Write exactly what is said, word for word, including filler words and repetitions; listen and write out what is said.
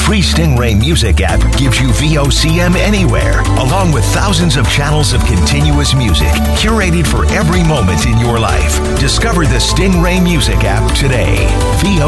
free Stingray Music app gives you V O C M anywhere, along with thousands of channels of continuous music, curated for every moment in your life. Discover the Stingray Music app today. V O